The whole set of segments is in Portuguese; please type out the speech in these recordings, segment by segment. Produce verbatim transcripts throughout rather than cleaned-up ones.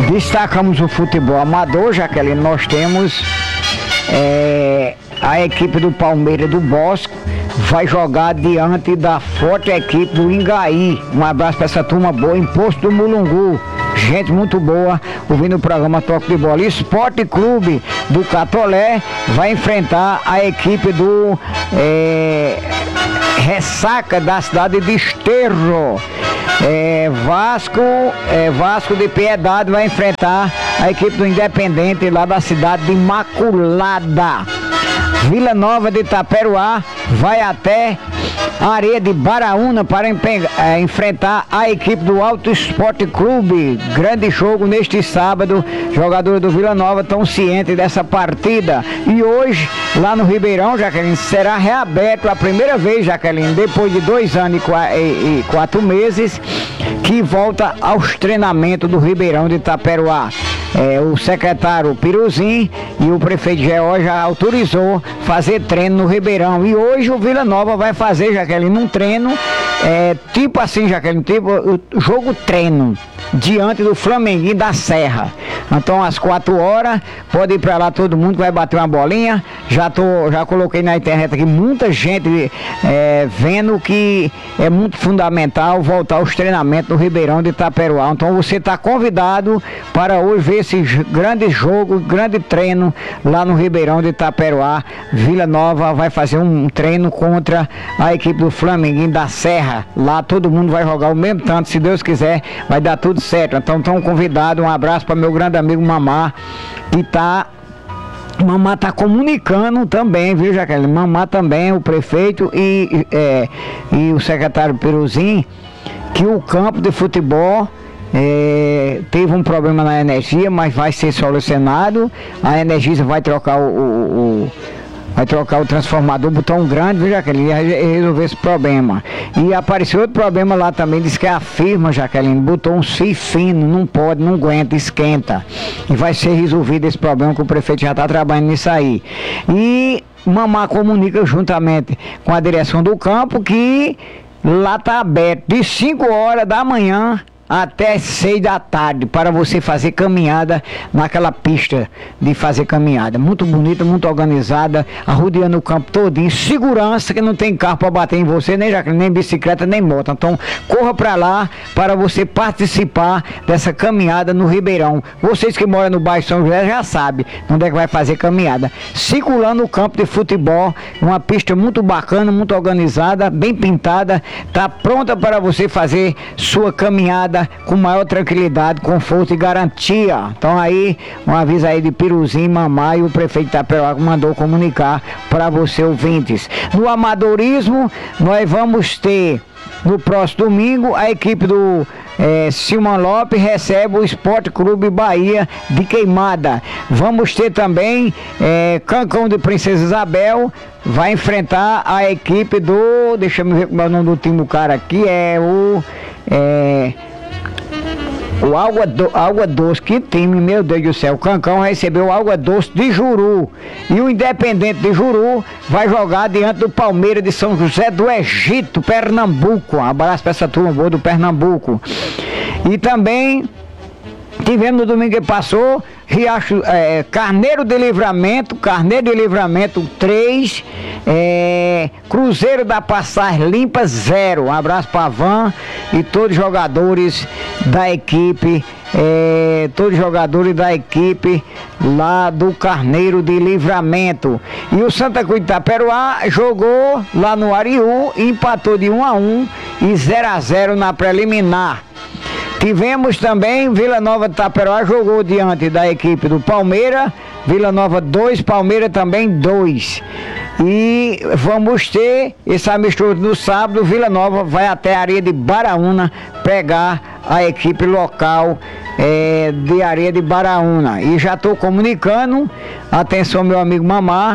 Destacamos o futebol amador, Jaqueline. Nós temos é, a equipe do Palmeiras do Bosque vai jogar diante da forte equipe do Ingaí. Um abraço para essa turma boa em Posto do Mulungu. Gente muito boa, ouvindo o programa Toque de Bola. Esporte Clube do Catolé vai enfrentar a equipe do é, Ressaca da cidade de Esterro. É, Vasco, é, Vasco de Piedade vai enfrentar a equipe do Independente lá da cidade de Imaculada. Vila Nova de Itaperuá vai até a Areia de Baraúna para é, enfrentar a equipe do Alto Esporte Clube. Grande jogo neste sábado. Jogadores do Vila Nova estão cientes dessa partida. E hoje, lá no Ribeirão, Jaqueline, será reaberto a primeira vez, Jaqueline, depois de dois anos e quatro meses, que volta aos treinamentos do Ribeirão de Itaperuá. É, o secretário Piruzinho e o prefeito Geó já autorizou fazer treino no Ribeirão. E hoje o Vila Nova vai fazer, Jaqueline, um treino, é, tipo assim, Jaqueline, tipo jogo treino, diante do Flamenguinho da Serra. Então às quatro horas, pode ir pra lá todo mundo que vai bater uma bolinha. Já, tô, já coloquei na internet aqui, muita gente é, vendo que é muito fundamental voltar aos treinamentos do Ribeirão de Itaperuá. Então você está convidado para hoje ver esse grande jogo, grande treino lá no Ribeirão de Itaperuá. Vila Nova vai fazer um treino contra a equipe do Flamenguinho da Serra. Lá todo mundo vai jogar o mesmo tanto, se Deus quiser, vai dar tudo certo. Então estão convidados. Um abraço para meu grande amigo Mamá, que tá Mamá tá comunicando também, viu, Jaqueline? Mamá também, o prefeito e, é, e o secretário Piruzinho, que o campo de futebol é, teve um problema na energia, mas vai ser solucionado. A Energisa vai trocar o, o, o vai trocar o transformador, botão grande, viu, Jaqueline, e resolver esse problema. E apareceu outro problema lá também, diz que a firma, Jaqueline, botou um fio fino, não pode, não aguenta, esquenta. E vai ser resolvido esse problema, que o prefeito já está trabalhando nisso aí. E Mamá comunica juntamente com a direção do campo que lá está aberto de cinco horas da manhã até seis da tarde, para você fazer caminhada naquela pista de fazer caminhada. Muito bonita, muito organizada, arrodeando o campo todinho. Segurança, que não tem carro para bater em você, nem, nem bicicleta, nem moto. Então, corra para lá para você participar dessa caminhada no Ribeirão. Vocês que moram no bairro São José já sabem onde é que vai fazer caminhada. Circulando o campo de futebol, uma pista muito bacana, muito organizada, bem pintada, tá pronta para você fazer sua caminhada com maior tranquilidade, conforto e garantia. Então aí, um aviso aí de Piruzinho, Mamá e o prefeito Itaperuá mandou comunicar para você, ouvintes. No amadorismo, nós vamos ter no próximo domingo a equipe do é, Silman Lopes recebe o Esporte Clube Bahia de Queimada. Vamos ter também é, Cancão de Princesa Isabel vai enfrentar a equipe do, deixa eu ver como é o nome do time do cara aqui, é o é, O Água, do, Água Doce, que time, meu Deus do céu. O Cancão recebeu o Água Doce de Juru. E o Independente de Juru vai jogar diante do Palmeiras de São José do Egito, Pernambuco. Um abraço para essa turma boa do Pernambuco. E também tivemos no domingo que passou, Riacho, é, Carneiro de Livramento, Carneiro de Livramento três, é, Cruzeiro da Passagem Limpa zero. Um abraço para a Van e todos os jogadores da equipe, é, todos os jogadores da equipe lá do Carneiro de Livramento. E o Santa Cruz de Itaperuá jogou lá no Ariú e empatou de um a um e zero a zero na preliminar. Tivemos também Vila Nova de Itaperuá jogou diante da equipe do Palmeiras, Vila Nova dois, Palmeiras também dois. E vamos ter esse amistoso no sábado. Vila Nova vai até a Areia de Baraúna pegar a equipe local é, de Areia de Baraúna. E já estou comunicando, atenção meu amigo Mamá, que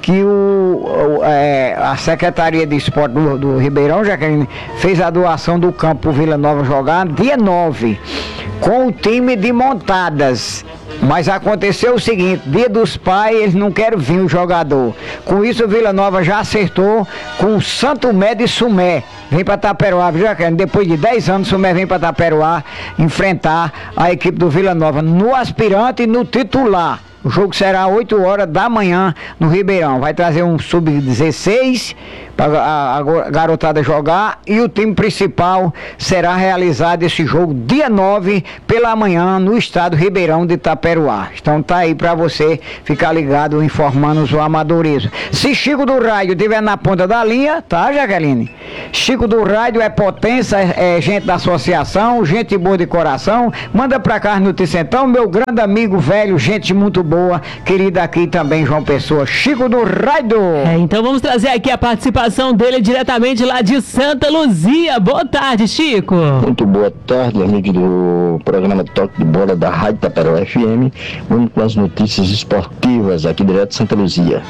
que o, o, é, a Secretaria de Esporte do, do Ribeirão, Jaqueline, fez a doação do campo pro Vila Nova jogar dia nove, com o time de montadas. Mas aconteceu o seguinte, dia dos pais, eles não querem vir o jogador. Com isso o Vila Nova já acertou com o Santo Mé de Sumé. Vem para Taperoá, viu, Jaqueline? Depois de dez anos, o Sumé vem para Taperoá enfrentar a equipe do Vila Nova no aspirante e no titular. O jogo será às oito horas da manhã no Ribeirão. Vai trazer um sub dezesseis para a, a garotada jogar e o time principal será realizado esse jogo dia nove pela manhã no estado Ribeirão de Itaperuá. Então tá aí para você ficar ligado, informando o amadorismo. Se Chico do Rádio estiver na ponta da linha, tá, Jaqueline? Chico do Rádio é potência, é, é gente da associação, gente boa de coração. Manda pra cá as notícias então, meu grande amigo velho, gente muito boa, querida aqui também, João Pessoa, Chico do Rádio. É, então vamos trazer aqui a participação dele diretamente lá de Santa Luzia. Boa tarde, Chico. Muito boa tarde, amigo do programa Toque de Bola da Rádio Taperoá F M. Vamos com as notícias esportivas aqui direto de Santa Luzia.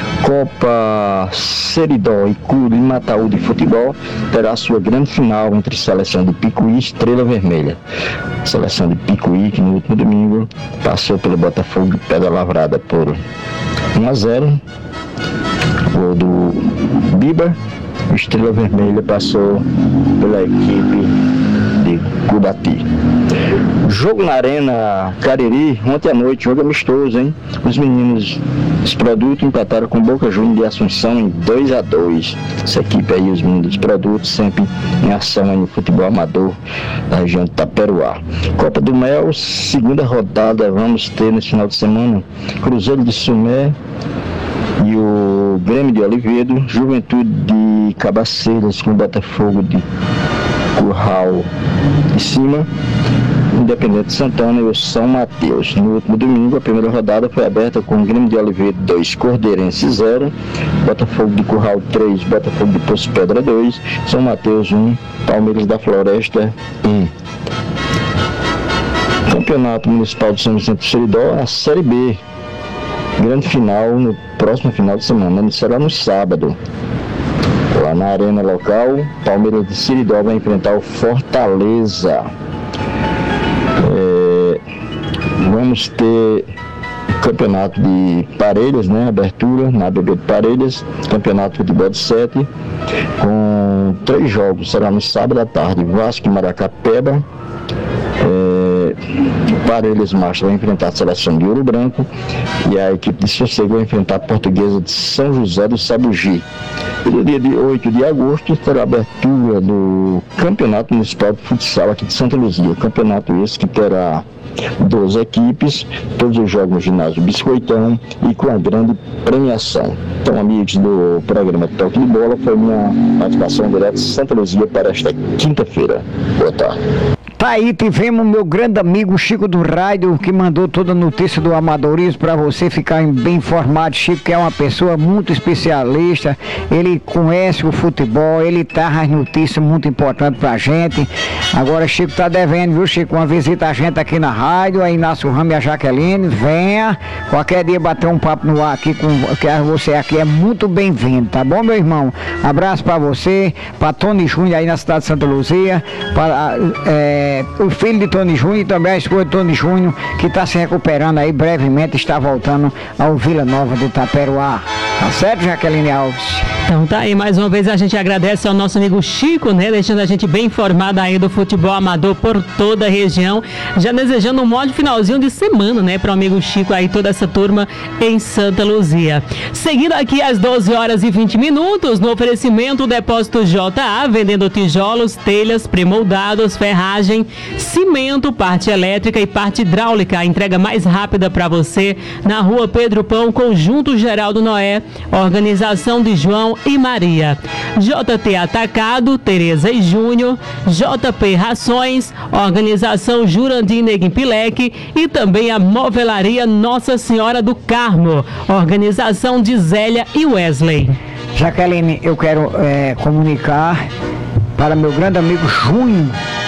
Copa Seridó e Clube Mataú de Futebol terá sua grande final entre seleção de Picuí e Estrela Vermelha. A seleção de Picuí, que no último domingo passou pelo Botafogo de Pedra Lavrada por um a zero. O do Biba, Estrela Vermelha passou pela equipe de Cubati. Jogo na Arena Cariri, ontem à noite, jogo amistoso, hein? Os meninos, os produtos empataram com Boca Juniors de Assunção em dois a dois. Essa equipe aí, os meninos dos produtos, sempre em ação aí no futebol amador da região de Taperoá. Copa do Mel, segunda rodada, vamos ter nesse final de semana, Cruzeiro de Sumé e o Grêmio de Olivedo, Juventude de Cabaceiras com o Botafogo de Curral de Cima, Independente de Santana e o São Mateus. No último domingo, a primeira rodada foi aberta com o Grêmio de Olivedo dois, Cordeirense zero, Botafogo de Curral três, Botafogo de Poço Pedra dois, São Mateus um, Palmeiras da Floresta um. Campeonato Municipal de São Vicente do Seridó, a Série B. Grande final no próximo final de semana, será no sábado. Lá na arena local, Palmeiras de Seridó vai enfrentar o Fortaleza. É, vamos ter campeonato de Parelhas, né? Abertura na B B de Parelhas, campeonato de futebol de sete, com três jogos, será no sábado à tarde, Vasco e Maracapeba. É, Parelhas Macho vai enfrentar a seleção de Ouro Branco e a equipe de Sossego vai enfrentar a Portuguesa de São José do Sabugi. E no dia de oito de agosto terá a abertura do Campeonato Municipal de Futsal aqui de Santa Luzia. Campeonato esse que terá doze equipes, todos os jogos no ginásio Biscoitão e com a grande premiação. Então, amigos do programa Toque de Bola, foi minha participação direta de Santa Luzia para esta quinta-feira. Boa tarde. Tá aí, tivemos meu grande amigo Chico do Rádio, que mandou toda a notícia do amadorismo para você ficar bem informado. Chico, que é uma pessoa muito especialista, ele conhece o futebol, ele traz as notícias muito importantes pra gente. Agora, Chico tá devendo, viu, Chico, uma visita a gente aqui na rádio, a Inácio Ramos e a Jaqueline. Venha, qualquer dia bater um papo no ar aqui com que você aqui é muito bem-vindo, tá bom, meu irmão? Abraço pra você, pra Tony Júnior aí na cidade de Santa Luzia, para é, o filho de Tony Júnior e também a esposa de Tony Júnior, que está se recuperando aí, brevemente está voltando ao Vila Nova de Itaperuá. Tá certo, Jaqueline Alves? Então tá aí, mais uma vez a gente agradece ao nosso amigo Chico, né, deixando a gente bem informado aí do futebol amador por toda a região, já desejando um ótimo finalzinho de semana, né, para o amigo Chico aí, toda essa turma em Santa Luzia. Seguindo aqui às doze horas e vinte minutos, no oferecimento Depósito J A, vendendo tijolos, telhas, premoldados, ferragem, cimento, parte elétrica e parte hidráulica. A entrega mais rápida para você na Rua Pedro Pão, Conjunto Geraldo Noé, organização de João e Maria. J T Atacado, Tereza e Júnior, J P Rações, organização Jurandir Neguimpilec e também a Movelaria Nossa Senhora do Carmo, organização de Zélia e Wesley. Jaqueline, eu quero é, comunicar para meu grande amigo Júnior,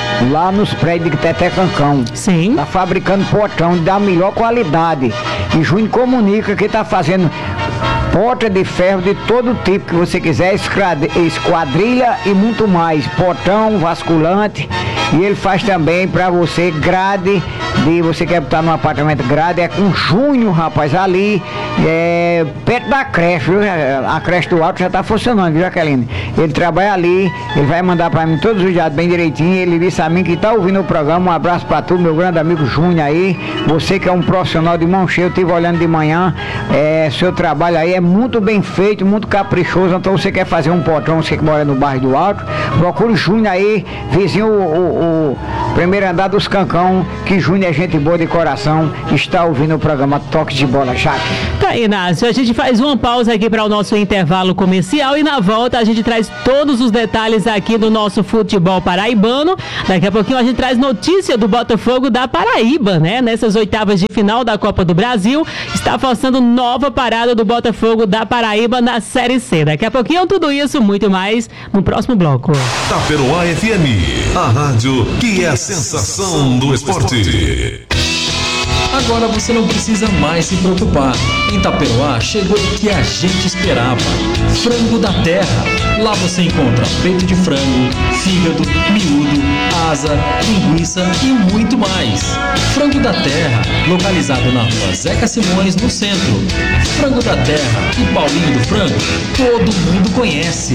lá nos prédios de Teté Cancão. Sim. Tá fabricando portão da melhor qualidade. E Júnior comunica que tá fazendo porta de ferro de todo tipo que você quiser, esquadrilha e muito mais, portão, vasculante, e ele faz também para você grade, de você quer botar num apartamento grade, é com Júnior, rapaz, ali, é, perto da creche, viu? A creche do Alto já tá funcionando, viu, Jaqueline? Ele trabalha ali, ele vai mandar para mim todos os dados bem direitinho, ele disse a mim que tá ouvindo o programa, um abraço para tu, meu grande amigo Júnior aí, você que é um profissional de mão cheia, eu estive olhando de manhã, é, seu trabalho aí é muito bem feito, muito caprichoso, então você quer fazer um portão, você que mora no bairro do Alto, procure o Júnior aí, vizinho, o, o, o primeiro andar dos Cancão, que Júnior é gente boa de coração, está ouvindo o programa Toque de Bola, Jaque. Tá, Inácio, a gente faz uma pausa aqui para o nosso intervalo comercial e na volta a gente traz todos os detalhes aqui do nosso futebol paraibano. Daqui a pouquinho a gente traz notícia do Botafogo da Paraíba, né? Nessas oitavas de final da Copa do Brasil, está forçando nova parada do Botafogo da Paraíba na Série C. Daqui a pouquinho tudo isso, muito mais, no próximo bloco. Taperoá F M, a rádio que é a sensação do esporte. Agora você não precisa mais se preocupar. Em Taperoá chegou o que a gente esperava. Frango da Terra. Lá você encontra peito de frango, fígado, miúdo, asa, linguiça e muito mais. Frango da Terra, localizado na rua Zeca Simões, no centro. Frango da Terra e Paulinho do Frango, todo mundo conhece.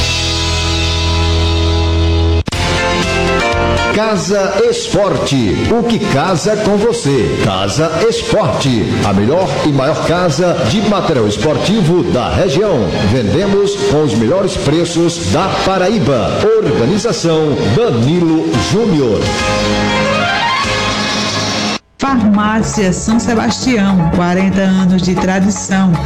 Casa Esporte, o que casa com você. Casa Esporte, a melhor e maior casa de material esportivo da região. Vendemos com os melhores preços da Paraíba. Organização Danilo Júnior. Farmácia São Sebastião, quarenta anos de tradição.